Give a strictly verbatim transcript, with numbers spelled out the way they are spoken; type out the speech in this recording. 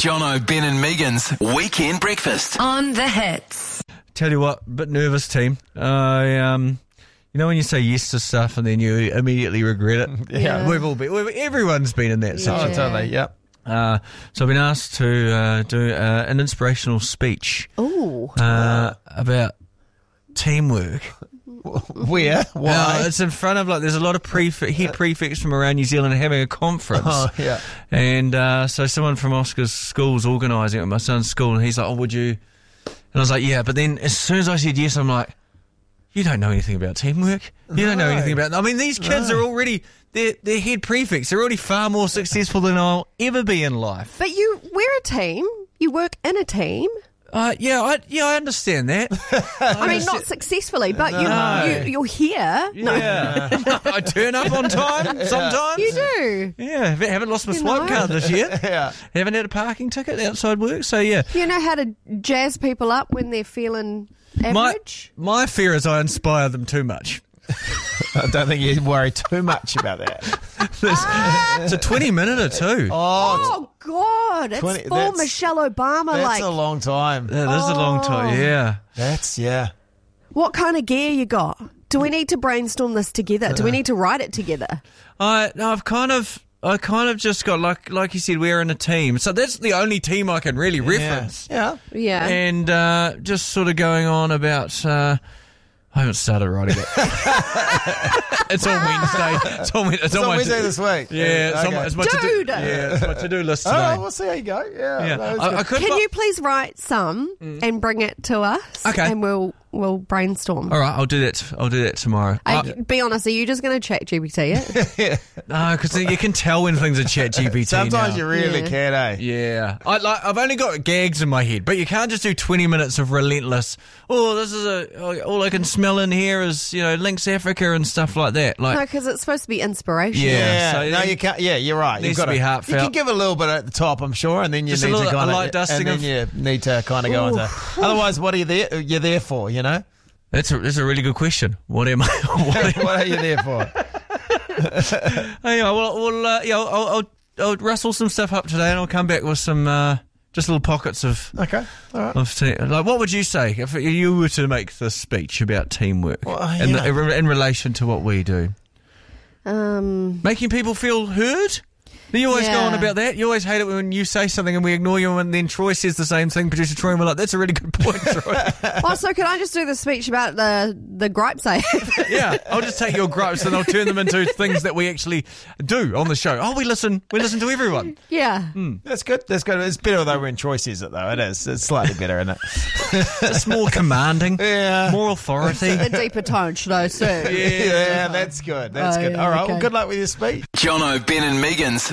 Jono, Ben and Megan's Weekend Breakfast. On the Hits. Tell you what, bit nervous, team. I, um, you know when you say yes to stuff and then you immediately regret it? Yeah. We've all been, we've, everyone's been in that situation. Oh, totally, yep. Uh, so I've been asked to uh, do uh, an inspirational speech Ooh. uh, about teamwork. Where? Why? Uh, it's in front of, like, there's a lot of prefix, head prefects from around New Zealand having a conference. Oh, yeah. And uh, so someone from Oscar's school's organising it at my son's school, and he's like, oh, would you... And I was like, yeah, but then as soon as I said yes, I'm like, you don't know anything about teamwork. You don't know No. anything about... I mean, these kids No. are already... They're, they're head prefects. They're already far more successful than I'll ever be in life. But you, we're a team. You work in a team. Uh, yeah, I, yeah, I understand that. I mean, not successfully, but No. you, you, you're here. Yeah. I turn up on time sometimes. You do. Yeah, haven't- haven't lost my You swipe know. card this year. Yeah. Haven't had a parking ticket outside work, so yeah. You know how to jazz people up when they're feeling My, average? my fear is I inspire them too much. I don't think you worry too much about that. It's a twenty minute or two. Oh, Oh, God. It's twenty full that's- Michelle Obama. that's like, a long time. That is a long time, yeah. That's, yeah. what kind of gear you got? Do we need to brainstorm this together? Do we need to write it together? I, no, I've kind of, I kind of just got, like like you said, we're in a team. So that's the only team I can really reference. Yeah. Yeah. And uh, just sort of going on about... Uh, I haven't started writing it. It's on Wednesday. It's on, Wed- it's It's on on my Wednesday to- this week. Yeah, it's, on my, okay. it's my to-do. Dude! Yeah, it's my to-do list today. Oh, we'll see how you go. Yeah. yeah, no, it's I, good. I could. Can fi- you please write some and bring it to us? Okay. And we'll we'll brainstorm. All right, I'll do that. I'll do that tomorrow. I, I- be honest, are you just going to chat G P T it? No, because you can tell when things are chat G P T. Sometimes now. you really Yeah. can, eh? Yeah, I like. I've only got gags in my head, but you can't just do twenty minutes of relentless. Oh, this is a. oh, all I can smell in here is you know Lynx Africa and stuff like that. Like, No, because it's supposed to be inspirational. Yeah, Yeah, so no, then- you can't. Yeah, you're right. Needs You've got to be You heartfelt. can give a little bit at the top, I'm sure, and then you Just a need little- to a kind light dusting and then you need to kind of go into. Otherwise, what are you there? You're there for, you know. that's a that's a really good question. What am I? What am What are you there for? Hey, yeah, well, well uh, yeah, I'll, I'll, I'll rustle some stuff up today, and I'll come back with some uh, just little pockets of Okay, all right. of te- like. What would you say if you were to make this speech about teamwork Well, in, you the, know. in relation to what we do? Um, Making people feel heard. You always go Yeah. on about that. You always hate it when you say something and we ignore you, and then Troy says the same thing. Producer Troy, and we're like, "That's a really good point, Troy." also, can I just do the speech about the, the gripes I have? Yeah, I'll just take your gripes and I'll turn them into things that we actually do on the show. Oh, we listen. We listen to everyone. yeah. That's good. That's good. It's better though when Troy says it, though. It is. It's slightly better, isn't it? It's more commanding. Yeah. More authority. A deeper tone, should I say? Yeah, that's good. That's Oh, good. yeah, All right. okay. Well, good luck with your speech. Jono, Ben and Megan's